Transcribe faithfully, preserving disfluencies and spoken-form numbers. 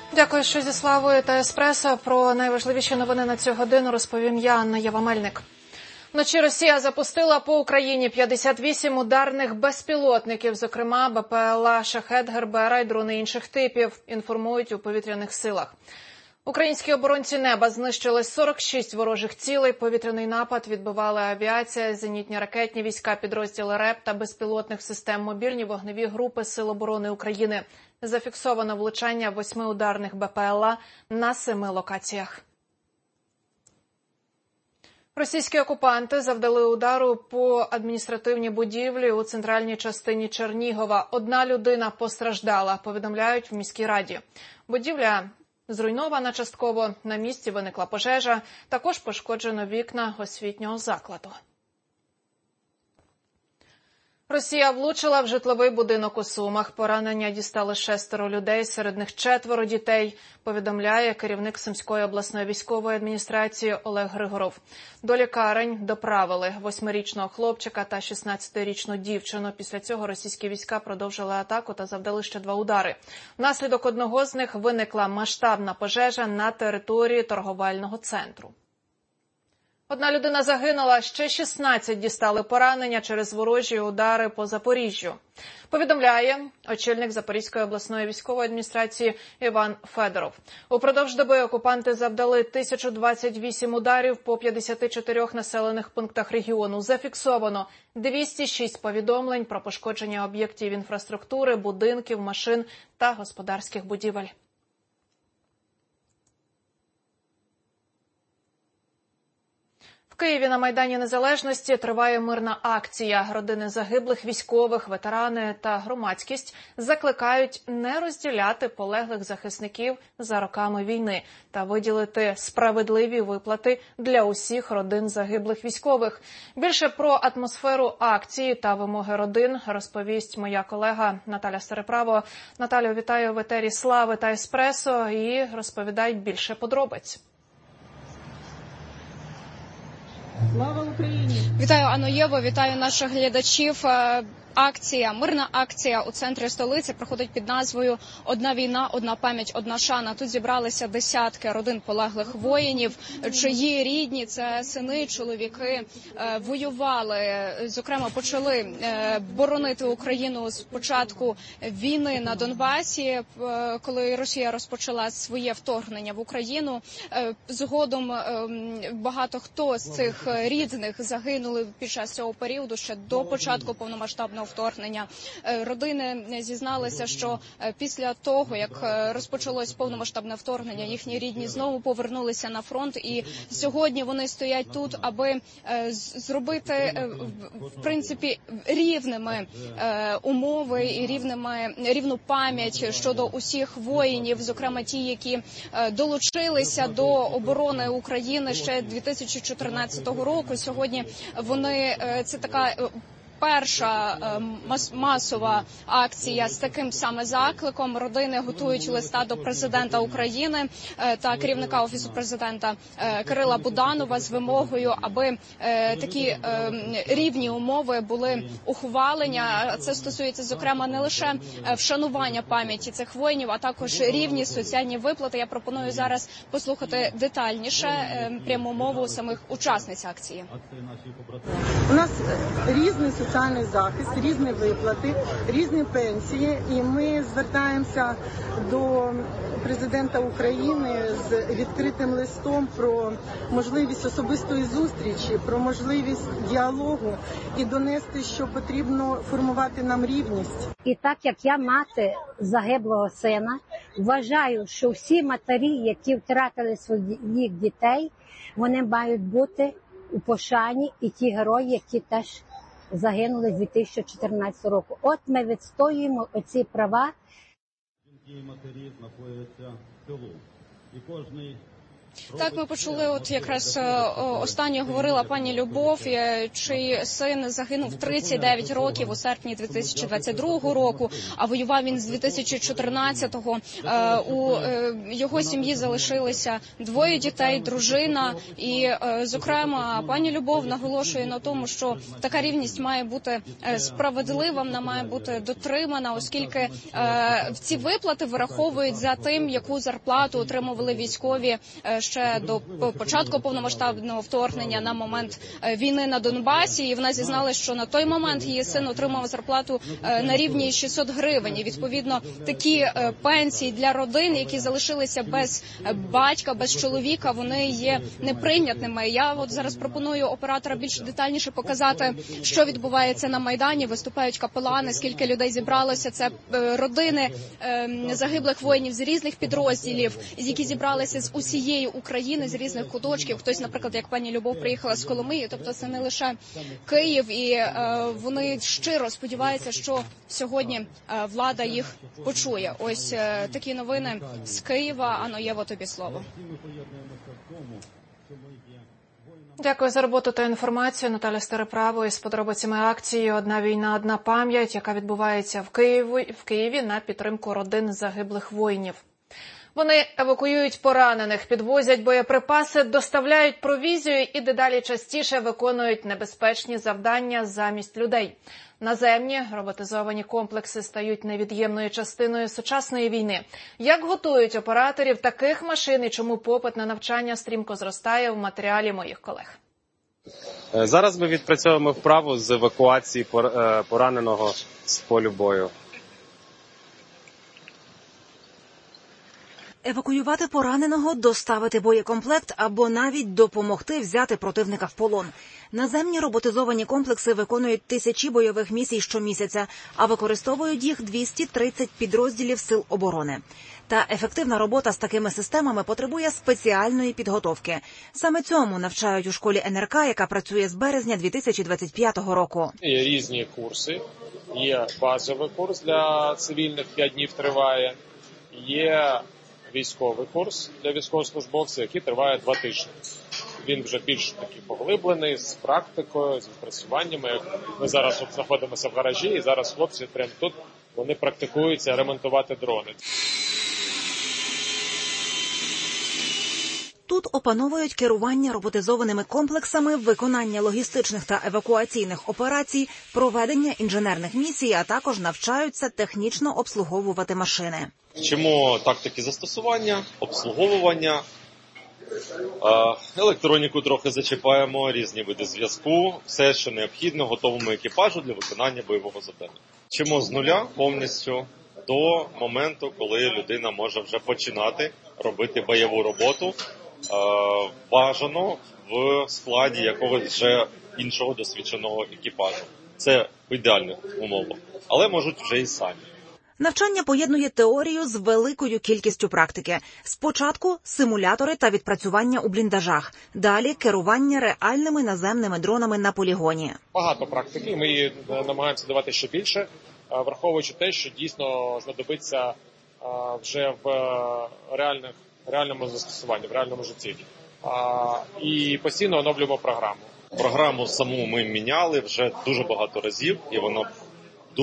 Дякую, що зі Славою та Еспресо. Про найважливіші новини на цю годину розповім я, Анна Єва-Мельник. Вночі Росія запустила по Україні п'ятдесят вісім ударних безпілотників, зокрема БПЛА «Шахед», «Гербера» і дрони інших типів, інформують у повітряних силах. Українські оборонці неба знищили сорок шість ворожих цілей. Повітряний напад відбивали авіація, зенітні ракетні війська, підрозділи РЕП та безпілотних систем, мобільні вогневі групи Сил оборони України. Зафіксовано влучання восьми ударних БПЛА на семи локаціях. Російські окупанти завдали удару по адміністративній будівлі у центральній частині Чернігова. Одна людина постраждала, повідомляють в міській раді. Будівля зруйнована частково, на місці виникла пожежа, також пошкоджено вікна освітнього закладу. Росія влучила в житловий будинок у Сумах. Поранення дістали шестеро людей, серед них четверо дітей, повідомляє керівник Сумської обласної військової адміністрації Олег Григоров. До лікарень доправили восьмирічного хлопчика та шістнадцятирічну дівчину. Після цього російські війська продовжили атаку та завдали ще два удари. Внаслідок одного з них виникла масштабна пожежа на території торговельного центру. Одна людина загинула, ще шістнадцять дістали поранення через ворожі удари по Запоріжжю. Повідомляє очільник Запорізької обласної військової адміністрації Іван Федоров. Упродовж доби окупанти завдали тисячу двадцять вісім ударів по п'ятдесяти чотирьох населених пунктах регіону. Зафіксовано двісті шість повідомлень про пошкодження об'єктів інфраструктури, будинків, машин та господарських будівель. В Києві на Майдані Незалежності триває мирна акція. Родини загиблих військових, ветерани та громадськість закликають не розділяти полеглих захисників за роками війни та виділити справедливі виплати для усіх родин загиблих військових. Більше про атмосферу акції та вимоги родин розповість моя колега Наталя Стареправо. Наталю, вітаю в етері Слави та Еспресо і розповідай більше подробиць. Слава Україні! Вітаю, Анно Єво, вітаю наших глядачів. Акція, мирна акція у центрі столиці проходить під назвою «Одна війна, одна пам'ять, одна шана». Тут зібралися десятки родин полеглих воїнів, чиї рідні, це сини, чоловіки, воювали, зокрема почали боронити Україну з початку війни на Донбасі, коли Росія розпочала своє вторгнення в Україну. Згодом багато хто з цих рідних загинули під час цього періоду, ще до початку повномасштабного вторгнення. Родини зізналися, що після того, як розпочалось повномасштабне вторгнення, їхні рідні знову повернулися на фронт, і сьогодні вони стоять тут, аби зробити, в принципі, рівними умови і рівними, рівну пам'ять щодо усіх воїнів, зокрема ті, які долучилися до оборони України ще дві тисячі чотирнадцятого року. Сьогодні вони, це така перша мас масова акція з таким саме закликом. Родини готують листа до президента України та керівника Офісу президента Кирила Буданова з вимогою, аби такі рівні умови були ухвалені. Це стосується, зокрема, не лише вшанування пам'яті цих воїнів, а також рівні соціальні виплати. Я пропоную зараз послухати детальніше пряму мову самих учасниць акції. У нас різний соціальний захист, різні виплати, різні пенсії, і ми звертаємося до президента України з відкритим листом про можливість особистої зустрічі, про можливість діалогу і донести, що потрібно формувати нам рівність. І так як я мати загиблого сина, вважаю, що всі матері, які втратили своїх дітей, вони мають бути у пошані, і ті герої, які теж загинули з дві тисячі чотирнадцятого року. От ми відстоюємо оці права. Жінки і матері знаходяться в тилу. І кожний Так, ми почули, от якраз останнє говорила пані Любов, чий син загинув тридцять дев'ять років у серпні дві тисячі двадцять другого року, а воював він з дві тисячі чотирнадцятого. У його сім'ї залишилися двоє дітей, дружина. І, зокрема, пані Любов наголошує на тому, що така рівність має бути справедлива, вона має бути дотримана, оскільки в ці виплати вираховують за тим, яку зарплату отримували військові ще до початку повномасштабного вторгнення на момент війни на Донбасі. І вона зізналась, що на той момент її син отримав зарплату на рівні шістсот гривень. І, відповідно, такі пенсії для родин, які залишилися без батька, без чоловіка, вони є неприйнятними. Я от зараз пропоную оператора більш детальніше показати, що відбувається на Майдані. Виступають капелани, скільки людей зібралося. Це родини загиблих воїнів з різних підрозділів, які зібралися з усієї України, з різних куточків. Хтось, наприклад, як пані Любов, приїхала з Коломиї, тобто це не лише Київ, і е, вони щиро сподіваються, що сьогодні е, влада їх почує. Ось е, такі новини з Києва. Ано, Єво, тобі слово. Дякую за роботу та інформацію. Наталя Староправо із подробицями акції «Одна війна, одна пам'ять», яка відбувається в Києві, в Києві на підтримку родин загиблих воїнів. Вони евакуюють поранених, підвозять боєприпаси, доставляють провізію і дедалі частіше виконують небезпечні завдання замість людей. Наземні роботизовані комплекси стають невід'ємною частиною сучасної війни. Як готують операторів таких машин і чому попит на навчання стрімко зростає, в матеріалі моїх колег. Зараз ми відпрацьовуємо вправу з евакуації пораненого з полю бою. Евакуювати пораненого, доставити боєкомплект або навіть допомогти взяти противника в полон. Наземні роботизовані комплекси виконують тисячі бойових місій щомісяця, а використовують їх двісті тридцять підрозділів сил оборони. Та ефективна робота з такими системами потребує спеціальної підготовки. Саме цьому навчають у школі ен ер ка, яка працює з березня дві тисячі двадцять п'ятого року. Є різні курси. Є базовий курс для цивільних, п'ять днів триває. Є військовий курс для військовослужбовців, який триває два тижні. Він вже більш такий поглиблений, з практикою, з відпрацюваннями. Ми зараз от знаходимося в гаражі, і зараз хлопці прямо тут, вони практикуються ремонтувати дрони. Тут опановують керування роботизованими комплексами, виконання логістичних та евакуаційних операцій, проведення інженерних місій, а також навчаються технічно обслуговувати машини. Вчимо тактики застосування, обслуговування, електроніку трохи зачіпаємо, різні види зв'язку, все, що необхідно готовому екіпажу для виконання бойового завдання. Вчимо з нуля повністю до моменту, коли людина може вже починати робити бойову роботу, бажано в складі якогось вже іншого досвідченого екіпажу. Це в ідеальних умовах, але можуть вже і самі. Навчання поєднує теорію з великою кількістю практики. Спочатку симулятори та відпрацювання у бліндажах. Далі керування реальними наземними дронами на полігоні. Багато практики, ми її намагаємося давати ще більше, враховуючи те, що дійсно знадобиться вже в реальних, реальному застосуванні, в реальному житті. І постійно оновлюємо програму. Програму саму ми міняли вже дуже багато разів, і вона